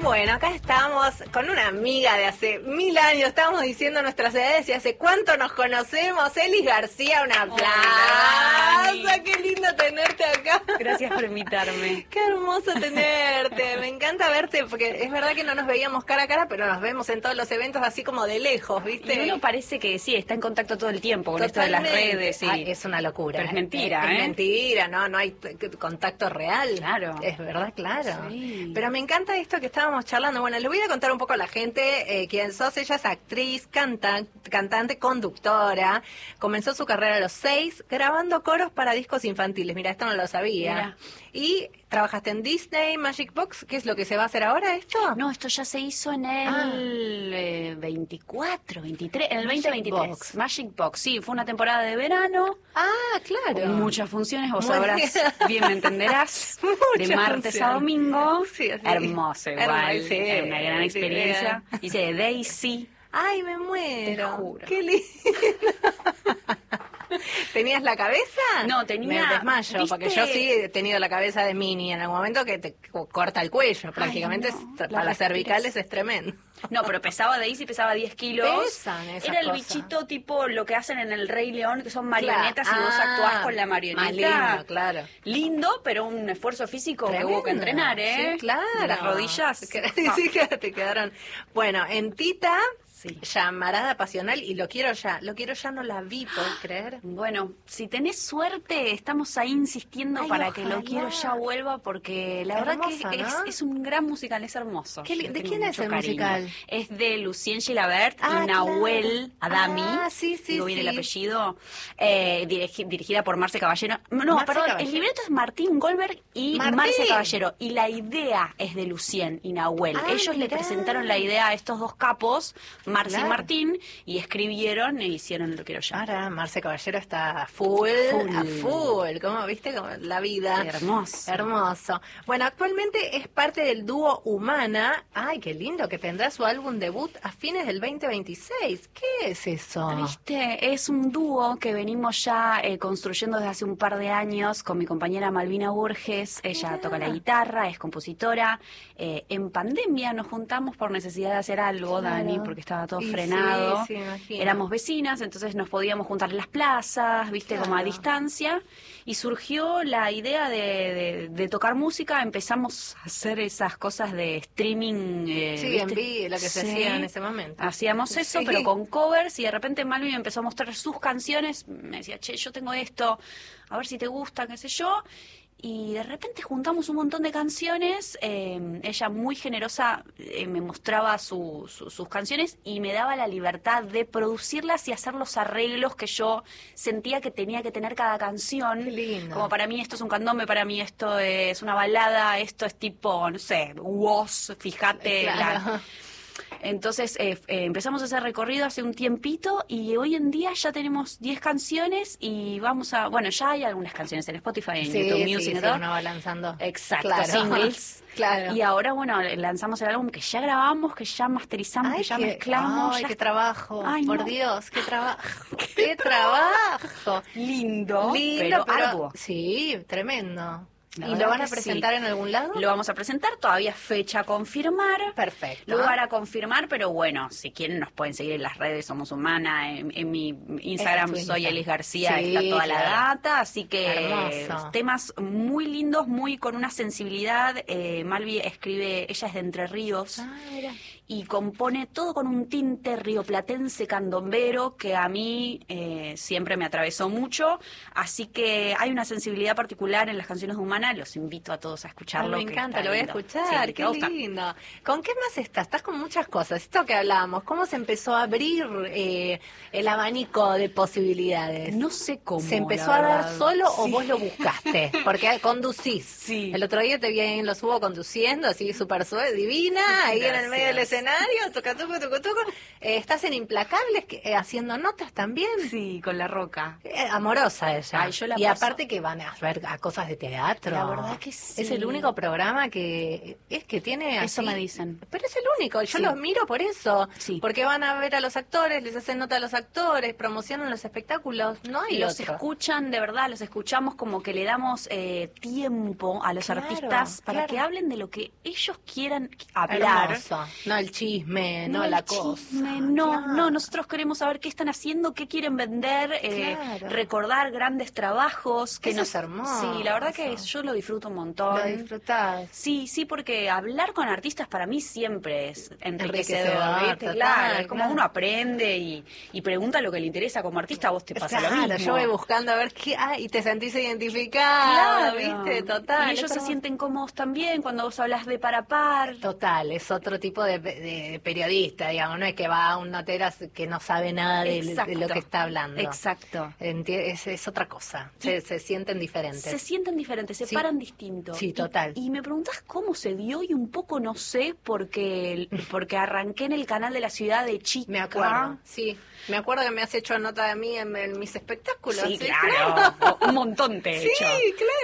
Bueno, acá estamos con una amiga de hace 1000 años, estábamos diciendo nuestras edades y hace cuánto nos conocemos. Elis García, un aplauso. Qué lindo tenerte acá. Gracias por invitarme. Qué hermoso tenerte, me encanta verte, porque es verdad que no nos veíamos cara a cara, pero nos vemos en todos los eventos así como de lejos, ¿viste? Y uno parece que sí, está en contacto todo el tiempo con esto de las redes. Sí. Ay, es una locura. Pero es mentira, Es mentira, no hay contacto real. Claro. Es verdad, claro. Sí. Pero me encanta esto que estábamos charlando. Bueno, le voy a contar un poco a la gente quién sos. Ella es actriz, cantante, conductora. Comenzó su carrera a los 6 grabando coros para discos infantiles. Mira, esto no lo sabía. Mira. Y trabajaste en Disney, Magic Box. ¿Qué es lo que se va a hacer ahora esto? No, esto ya se hizo en el 24, 23, en el Magic 2023. Box. Magic Box, sí, fue una temporada de verano. Ah, claro. Con muchas funciones, vos Muy sabrás, bien. bien me entenderás, Muchas de martes a funciones. domingo. Sí, así. Hermoso igual, Hermoso, sí. era una gran Sí, experiencia. Hice de Daisy. Ay, me muero. Te juro. Qué lindo. ¿Tenías la cabeza? No, tenía- Me desmayo, ¿viste? porque yo sí he tenido la cabeza de Minnie en algún momento que te corta el cuello. Prácticamente no, para la las cervicales es tremendo. No, pero Daisy pesaba 10 kilos. Pesan esas Era el cosas. bichito tipo lo que hacen en el Rey León, que son marionetas Claro. y vos actuás con la Más marioneta. lindo, claro. Lindo, pero un esfuerzo físico Tremendo. que hubo que entrenar, ¿eh? Sí, claro. De las rodillas. Sí, que te quedaron. Bueno, en Tita, Sí. Llamarada Pasional, y lo quiero ya, no la vi, ¿puedes creer? Bueno, si tenés suerte, estamos ahí insistiendo Ay, para que ojalá. Lo Quiero Ya vuelva, porque la verdad Hermoso, que ¿no? es un gran musical, es hermoso. ¿Qué li- Yo de tengo quién es mucho el cariño. musical? Es de Lucien Gilabert Ah, y Nahuel claro. Adami. Ah, sí, sí, Digo bien sí. el apellido. Dirigida por Marce Caballero. No, Marce perdón, Caballero. el libreto es Martín Goldberg y Martín. Marce Caballero. Y la idea es de Lucien y Nahuel. Ah, Ellos le mirá. presentaron la idea a estos dos capos, Marce Claro. y Martín, y escribieron e hicieron Lo Quiero Ya. Ahora Marce Caballero está a full. ¿Cómo viste? Como la vida. Hermoso. Hermoso. Bueno, actualmente es parte del dúo Humana. Ay, qué lindo, que tendrá su álbum debut a fines del 2026. ¿Qué es eso? ¿Viste? Es un dúo que venimos ya construyendo desde hace un par de años con mi compañera Malvina Burges. Ella Mirá. toca la guitarra, es compositora. En pandemia nos juntamos por necesidad de hacer algo, Claro. Dani, porque estaba todo Y frenado. sí, me imagino. Éramos vecinas, entonces nos podíamos juntar en las plazas, ¿viste? Como a Claro. distancia. Y surgió la idea de tocar música. Empezamos a hacer esas cosas de streaming. Sí, ¿viste? en vivo, lo que se Sí. hacía en ese momento. Hacíamos eso, Sí. pero con covers, y de repente Malvi me empezó a mostrar sus canciones. Me decía, che, yo tengo esto, a ver si te gusta, qué sé yo. Y de repente juntamos un montón de canciones. Ella, muy generosa, me mostraba sus canciones y me daba la libertad de producirlas y hacer los arreglos que yo sentía que tenía que tener cada canción. Qué lindo. Como para mí esto es un candombe, para mí esto es una balada, esto es tipo, no sé, Woz, fíjate. Claro. Entonces empezamos ese recorrido hace un tiempito y hoy en día ya tenemos 10 canciones y bueno, ya hay algunas canciones en Spotify, en YouTube Music, sí, y todo. uno va lanzando. Exacto, Claro. singles. Claro. Y ahora, bueno, lanzamos el álbum que ya grabamos, que ya masterizamos, Ay, que ya mezclamos. Ay, ya qué trabajo. Ay, Por no. Dios, qué trabajo. Qué trabajo. lindo, Lindo, pero arduo. Sí, tremendo. La ¿Y verdad lo van a que presentar sí. en algún lado? Lo vamos a presentar, todavía fecha a confirmar. Perfecto. Lugar a confirmar, pero bueno, si quieren nos pueden seguir en las redes, Somos Humana, en mi Instagram tu soy Instagram. Elis García, Sí, está toda la claro. data, así que Hermoso. temas muy lindos, muy con una sensibilidad. Malvi escribe, ella es de Entre Ríos, Ah, mira. y compone todo con un tinte rioplatense candombero que a mí siempre me atravesó mucho, así que hay una sensibilidad particular en las canciones de Humana, los invito a todos a escucharlo. Ay, me que encanta, está lo voy a lindo. escuchar, Sí, te qué va a gustar. lindo. ¿Con qué más estás? Estás con muchas cosas. Esto que hablábamos, ¿cómo se empezó a abrir el abanico de posibilidades? No sé cómo. ¿Se empezó la a dar verdad. solo o Sí. vos lo buscaste? Porque conducís. Sí. El otro día te vi ahí en Los Hubo conduciendo, así súper suave, divina, ahí en el medio del Gracias. escenario, toca, estás en Implacables, haciendo notas también. Sí, con La Roca. Amorosa ella. Ay, yo la y paso. aparte que van a ver a cosas de teatro. La verdad que sí. Es el único programa que tiene Eso así. me dicen. Pero es el único, yo Sí. los miro por eso. Sí. Porque van a ver a los actores, les hacen nota a los actores, promocionan los espectáculos, no hay Los otro. escuchan, de verdad, los escuchamos como que le damos tiempo a los Claro, artistas para claro. que hablen de lo que ellos quieran hablar. Hermoso. No el chisme, no el la chisme, cosa. no, Claro. no, nosotros queremos saber qué están haciendo, qué quieren vender, Claro. recordar grandes trabajos. Eso es hermoso. Sí, la verdad que yo lo disfruto un montón. Lo disfrutás. Sí, sí, porque hablar con artistas para mí siempre es enriquecedor, Enriquecedor, ¿viste? total, Claro, es como claro. uno aprende y pregunta lo que le interesa como artista, a vos te pasa lo Claro, mismo. yo voy buscando a ver qué hay y te sentís identificada, Claro. ¿viste? Total. Y es ellos se hermoso. sienten cómodos también cuando vos hablas de par a par. Total, es otro tipo de periodista, digamos, no es que va a un notero que no sabe nada de lo Exacto. que está hablando. Exacto. Es otra cosa, se sienten diferentes. Se sienten diferentes, se Sí. paran distinto. Sí, total. Y me preguntás cómo se dio y un poco no sé porque arranqué en el canal de la ciudad de chica. Me acuerdo, sí. Me acuerdo que me has hecho nota de mí en mis espectáculos. Sí, claro. Un montón te he Sí, hecho.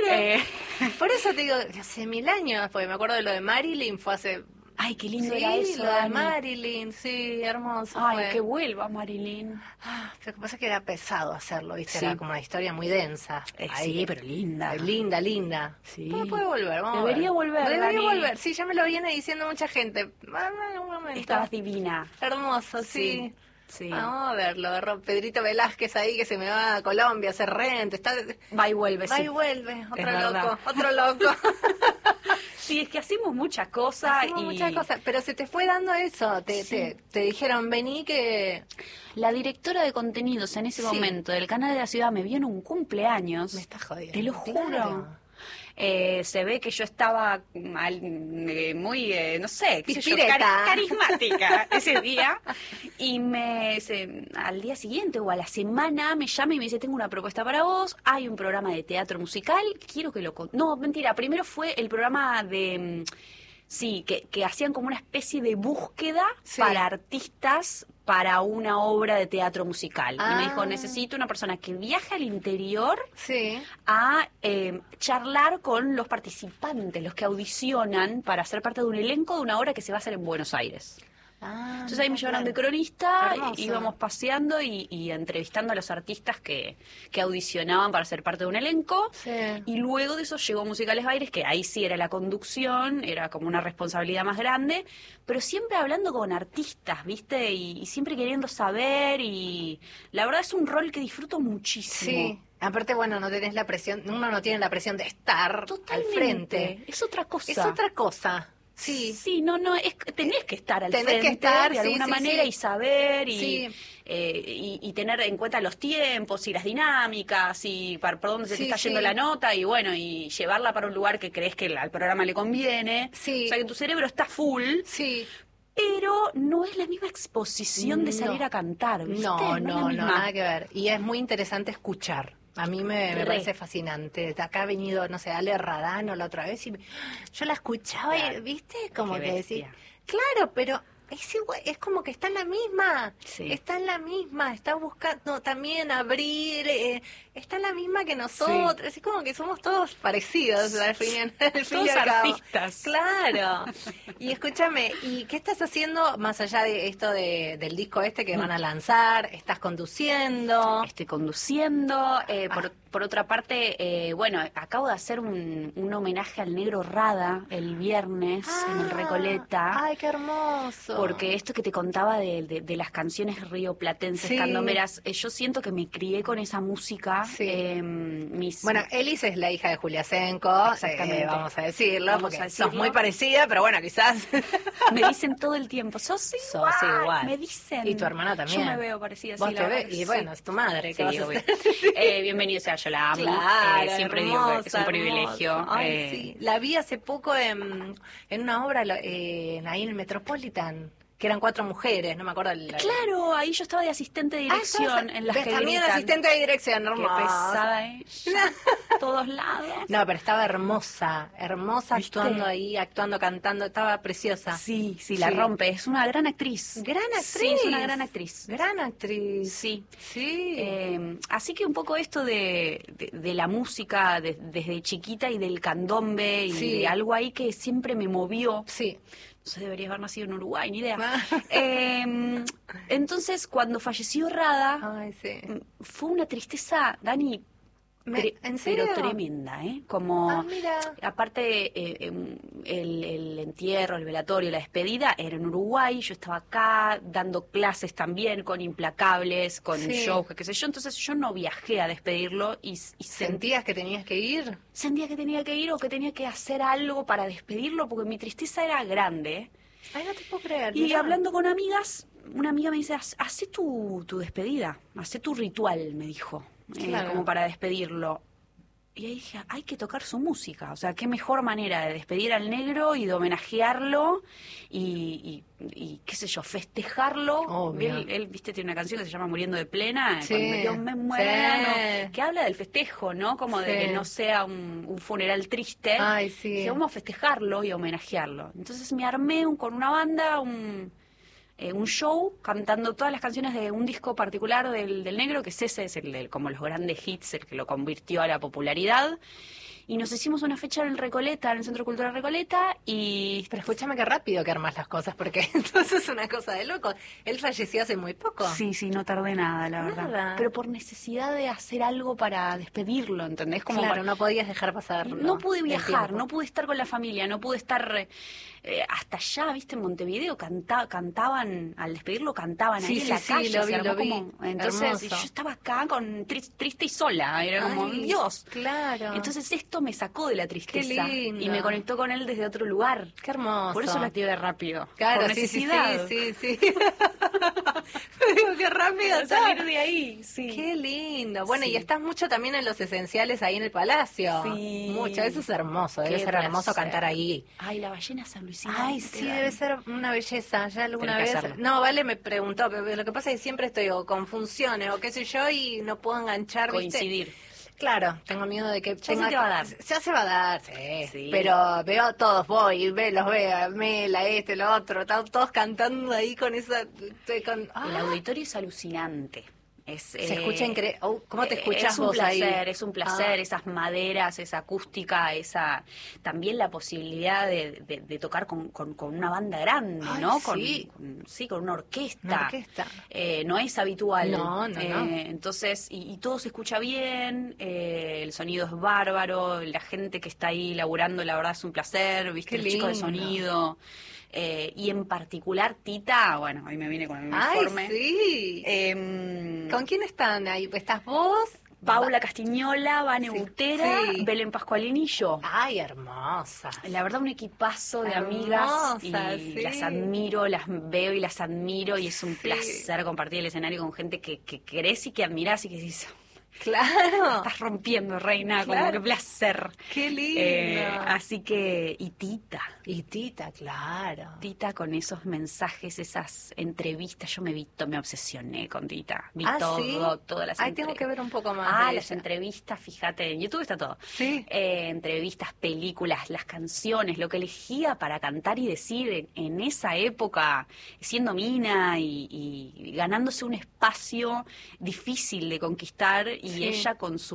claro. Por eso te digo, hace 1000 años, porque me acuerdo de lo de Marilyn, fue hace... Ay, qué lindo Sí, era eso, lo de Dani. Marilyn, sí, hermoso. Ay, fue. que vuelva Marilyn. Lo que pasa es que era pesado hacerlo, ¿viste? Sí. Era como una historia muy densa. Sí, pero linda. Linda, linda. Sí. Pero puede volver, vamos a ver. Debería volver, Debería Dani. volver, sí, ya me lo viene diciendo mucha gente. Un momento. Estabas divina. Hermoso, sí. Sí. Vamos a verlo, Pedrito Velázquez ahí que se me va a Colombia a hacer renta. Está... Va y vuelve, Va sí. y vuelve, otro verdad. loco, otro loco. Sí, es que hacemos muchas cosas Hacemos y muchas cosas, pero se te fue dando eso, Sí. te dijeron vení que la directora de contenidos en ese Sí. momento del canal de la ciudad me vio en un cumpleaños. me estás jodiendo. Te lo juro. Claro. Se ve que yo estaba muy, no sé, qué sé yo, Pispireta. carismática ese día. Y al día siguiente o a la semana me llama y me dice, tengo una propuesta para vos, hay un programa de teatro musical, quiero que No, mentira, primero fue el programa de... Sí, que hacían como una especie de búsqueda Sí. para artistas para una obra de teatro musical. Y me dijo, Ah. necesito una persona que viaje al interior Sí. a charlar con los participantes, los que audicionan para ser parte de un elenco de una obra que se va a hacer en Buenos Aires. Entonces ahí me llevaron de cronista, Hermoso. íbamos paseando y entrevistando a los artistas que audicionaban para ser parte de un elenco. Sí. Y luego de eso llegó Musicales Baires, que ahí sí era la conducción, era como una responsabilidad más grande, pero siempre hablando con artistas, ¿viste? Y siempre queriendo saber, y la verdad es un rol que disfruto muchísimo. Sí. Aparte, bueno, no tenés la presión, uno no tiene la presión de estar Totalmente. al frente. Es otra cosa. Es otra cosa. Sí. Sí, no, tenés que estar al Tenés frente que estar, de sí, alguna sí, manera sí. y saber Sí. y tener en cuenta los tiempos y las dinámicas y por dónde se te Sí, está yendo sí. la nota y bueno, y llevarla para un lugar que crees que al programa le conviene. Sí. O sea, que tu cerebro está full, Sí. pero no es la misma exposición de No. salir a cantar, ¿viste? No, es la no, misma. nada que ver. Y es muy interesante escuchar. A mí me Re. parece fascinante. Acá ha venido, no sé, Ale Radano la otra vez y yo la escuchaba y, Claro. ¿viste? Como Qué que decís, bestia. claro, pero es igual, es como que está en la misma. Sí. Está en la misma, está buscando también abrir, está en la misma que nosotros. Es como que somos todos parecidos al fin, al fin y Todos al cabo. artistas. Claro. Y escúchame, ¿y qué estás haciendo más allá de esto del disco este que van a lanzar? ¿Estás conduciendo? Estoy conduciendo. Por otra parte, bueno, acabo de hacer un homenaje al Negro Rada el viernes en el Recoleta. Ay, qué hermoso. Porque esto que te contaba de las canciones rioplatenses, Sí. candomberas, yo siento que me crié con esa música. Sí. Mis, Bueno, Elis es la hija de Julia Senko, Exactamente. vamos a decirlo, Vamos porque a decirlo. sos muy parecida, pero bueno, quizás... me dicen todo el tiempo, sos igual. Me dicen. Y tu hermana también. Yo me veo parecida, Vos sí, te la ves, verdad que y sí. bueno, es tu madre. Sí, ¿qué vas a obvio. hacer? Bienvenido sea, yo la amo. Claro, Siempre digo que es un hermosa, privilegio. hermosa. Ay, sí. La vi hace poco en una obra ahí en el Metropolitan. que eran 4 mujeres, no me acuerdo. Claro, ahí yo estaba de asistente de dirección en las que también gritan. asistente de dirección, Qué hermosa. pesada ella, todos lados. No, pero estaba hermosa ¿Viste? actuando ahí, actuando, cantando, estaba preciosa. Sí, la rompe, es una gran actriz. Gran actriz. Sí, es una gran actriz. Gran actriz. Sí. Sí. Así que un poco esto de la música desde chiquita y del candombe y Sí. de algo ahí que siempre me movió. Sí. No sé, debería haber nacido en Uruguay, ni idea. Ah. Entonces, cuando falleció Rada, Ay, sí. fue una tristeza, Dani, ¿En serio? pero tremenda, ¿eh? Como, Ah, mira. aparte, el entierro, el velatorio, la despedida era en Uruguay, yo estaba acá dando clases también con Implacables, con Sí. shows, qué sé yo, entonces yo no viajé a despedirlo y ¿Sentías que tenías que ir? sentía que tenía que ir o que tenía que hacer algo para despedirlo porque mi tristeza era grande. Ay, no te puedo creer. Y mirá. hablando con amigas, una amiga me dice, hacé tu despedida, hacé tu ritual, me dijo, Claro. como para despedirlo. Y ahí dije, hay que tocar su música, o sea, qué mejor manera de despedir al negro y de homenajearlo y qué sé yo, festejarlo. Obvio. Él, viste, tiene una canción que se llama Muriendo de Plena, Sí, cuando yo me muera, sí. ¿no? Que habla del festejo, ¿no? Como de Sí. que no sea un funeral triste. Ay, sí. Dije, vamos a festejarlo y a homenajearlo. Entonces me armé con una banda, un show cantando todas las canciones de un disco particular del negro, que ese es como los grandes hits, el que lo convirtió a la popularidad. Y nos hicimos una fecha en Recoleta, en el Centro Cultural Recoleta, y Pero escúchame qué rápido que armas las cosas, porque entonces es una cosa de loco. Él falleció hace muy poco. sí, no tardé nada, la verdad. Nada. Pero por necesidad de hacer algo para despedirlo, ¿entendés? Como Claro, para- no podías dejar pasar. No pude el viajar, tiempo. no pude estar con la familia, no pude estar hasta allá, viste, en Montevideo cantaban, al despedirlo cantaban Sí, ahí sí, en la sí, calle, lo se vi, armó lo vi. como, entonces Hermoso. yo estaba acá con triste y sola, era como, Ay, Dios. Claro. Entonces esto me sacó de la tristeza lindo. y me conectó con él desde otro lugar. Qué hermoso. Por eso lo activé rápido, Claro, por sí, sí, necesidad. sí. Digo, qué rápido Para está. salir de ahí, sí. Qué lindo. Bueno, Sí. y estás mucho también en los esenciales ahí en el Palacio. Sí. Mucho, eso es hermoso, debe Qué ser hermoso placer. cantar ahí. Ay, la ballena San Luisito. Ay, sí, debe ser una belleza. Ya alguna Tenés que vez. hacerlo. No, Vale me preguntó, pero lo que pasa es que siempre estoy o con funciones o qué sé yo y no puedo enganchar, ¿viste? Coincidir. Claro, tengo miedo de que Ya se te va a dar. Ya se va a dar, sí. Sí. Pero veo a todos, los veo, a Mela, lo otro, están todos cantando ahí con esa... Con, El ¡ah! auditorio es alucinante. Se escucha increíble. ¿Cómo te escuchas es un vos placer, ahí? Es un placer, Ah. esas maderas, esa acústica, también la posibilidad de tocar con una banda grande, Ay, ¿no? sí. Con una orquesta. Una orquesta. No es habitual. No. Entonces, y todo se escucha bien, el sonido es bárbaro, la gente que está ahí laburando, la verdad es un placer, viste, Qué los chicos de lindo. sonido. Y en particular Tita, bueno, hoy me vine con el Ay, uniforme. sí. ¿Con quién están ahí? ¿Estás vos? Paula Castiñola, Vane Sí, Butera, sí. Belén Pascualini y yo. Ay, hermosa. La verdad, un equipazo de Hermosa, amigas y sí. las admiro, las veo y las admiro y es un Sí. placer compartir el escenario con gente que querés y que admirás y que dices, Claro. estás rompiendo, reina, como Claro. que placer. Qué lindo. Así que, y Tita. Y Tita, claro. Tita con esos mensajes, esas entrevistas, yo me obsesioné con Tita, vi Ah, todo, ¿sí? todas las Ay, tengo que ver un poco más de las ella. entrevistas, fíjate, en YouTube está todo. Sí. Entrevistas, películas, las canciones, lo que elegía para cantar y decir en esa época, siendo mina y ganándose un espacio difícil de conquistar y Sí. ella con con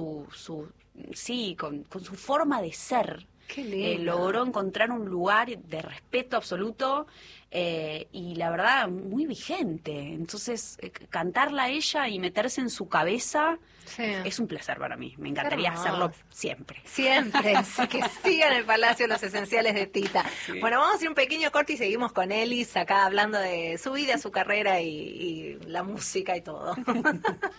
su forma de ser. Qué lindo. Logró encontrar un lugar de respeto absoluto y la verdad muy vigente. Entonces, cantarla a ella y meterse en su cabeza Sí. es un placer para mí. Me encantaría hermoso. hacerlo siempre. Siempre, así que sigan el Palacio los esenciales de Tita. Sí. Bueno, vamos a hacer un pequeño corte y seguimos con Elis acá hablando de su vida, su carrera y la música y todo.